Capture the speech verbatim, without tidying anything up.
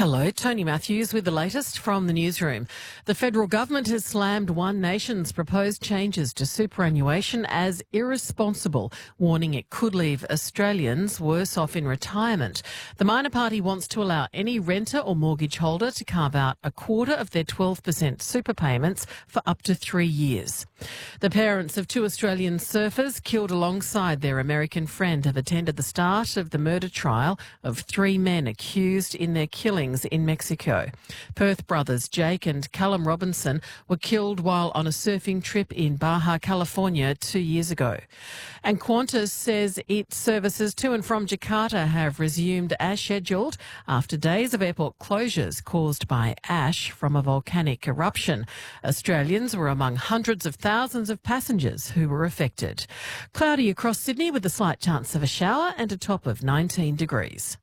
Hello, Tony Matthews with the latest from the newsroom. The federal government has slammed One Nation's proposed changes to superannuation as irresponsible, warning it could leave Australians worse off in retirement. The minor party wants to allow any renter or mortgage holder to carve out a quarter of their twelve percent super payments for up to three years. The parents of two Australian surfers killed alongside their American friend have attended the start of the murder trial of three men accused in their killing in Mexico. Perth brothers Jake and Callum Robinson were killed while on a surfing trip in Baja California two years ago. And Qantas says its services to and from Jakarta have resumed as scheduled after days of airport closures caused by ash from a volcanic eruption. Australians were among hundreds of thousands of passengers who were affected. Cloudy across Sydney with a slight chance of a shower and a top of nineteen degrees.